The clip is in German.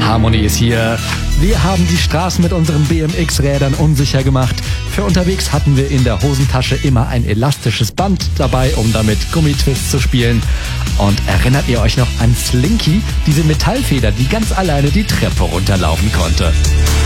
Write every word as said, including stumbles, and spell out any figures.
Harmony ist hier. Wir haben die Straßen mit unseren B M X-Rädern unsicher gemacht. Für unterwegs hatten wir in der Hosentasche immer ein elastisches Band dabei, um damit Gummitwist zu spielen. Und erinnert ihr euch noch an Slinky, diese Metallfeder, die ganz alleine die Treppe runterlaufen konnte?